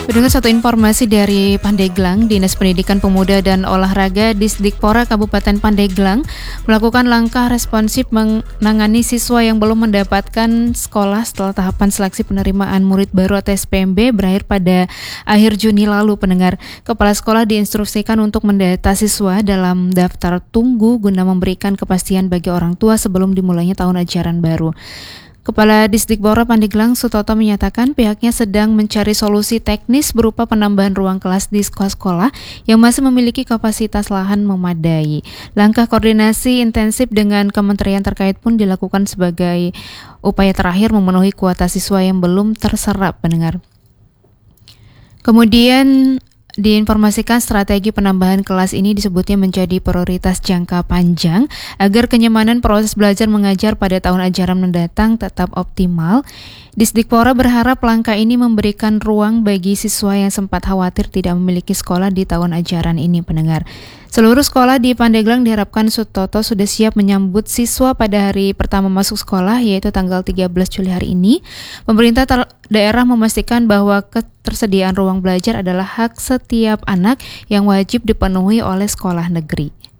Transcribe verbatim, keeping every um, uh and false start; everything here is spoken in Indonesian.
Dengan satu informasi dari Pandeglang, Dinas Pendidikan Pemuda dan Olahraga Disdikpora Kabupaten Pandeglang melakukan langkah responsif menangani siswa yang belum mendapatkan sekolah setelah tahapan seleksi penerimaan murid baru atau S P M B berakhir pada akhir Juni lalu. Pendengar, Kepala Sekolah diinstruksikan untuk mendata siswa dalam daftar tunggu guna memberikan kepastian bagi orang tua sebelum dimulainya tahun ajaran baru. Kepala Disdikpora Pandeglang Sutoto menyatakan pihaknya sedang mencari solusi teknis berupa penambahan ruang kelas di sekolah-sekolah yang masih memiliki kapasitas lahan memadai. Langkah koordinasi intensif dengan kementerian terkait pun dilakukan sebagai upaya terakhir memenuhi kuota siswa yang belum terserap, pendengar. Kemudian diinformasikan strategi penambahan kelas ini disebutnya menjadi prioritas jangka panjang agar kenyamanan proses belajar mengajar pada tahun ajaran mendatang tetap optimal. Disdikpora berharap langkah ini memberikan ruang bagi siswa yang sempat khawatir tidak memiliki sekolah di tahun ajaran ini, pendengar. Seluruh sekolah di Pandeglang diharapkan Sutoto sudah siap menyambut siswa pada hari pertama masuk sekolah, yaitu tanggal tiga belas Juli hari ini. Pemerintah ter- daerah memastikan bahwa ketersediaan ruang belajar adalah hak setiap anak yang wajib dipenuhi oleh sekolah negeri.